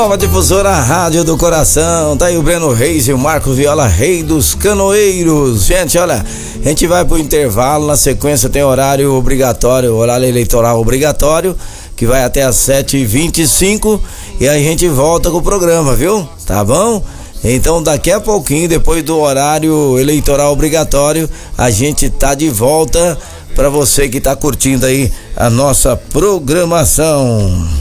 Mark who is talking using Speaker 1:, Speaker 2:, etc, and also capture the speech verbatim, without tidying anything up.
Speaker 1: Nova Difusora, Rádio do Coração. Tá aí o Breno Reis e o Marcos Viola, rei dos canoeiros. Gente, olha, a gente vai pro intervalo. Na sequência tem horário obrigatório, horário eleitoral obrigatório, que vai até às sete e vinte e cinco. E aí a gente volta com o programa, viu? Tá bom? Então daqui a pouquinho, depois do horário eleitoral obrigatório, a gente tá de volta para você que tá curtindo aí a nossa programação.